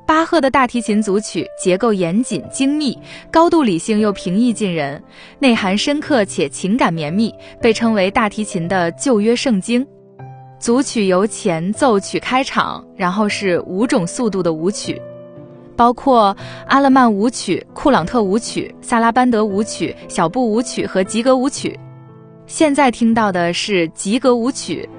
巴赫的大提琴组曲结构严谨精密，高度理性又平易近人，内涵深刻且情感绵密，被称为大提琴的旧约圣经。组曲由前奏曲开场，然后是5种速度的舞曲，包括阿勒曼舞曲、库朗特舞曲、萨拉班德舞曲、小步舞曲和吉格舞曲。现在听到的是吉格舞曲，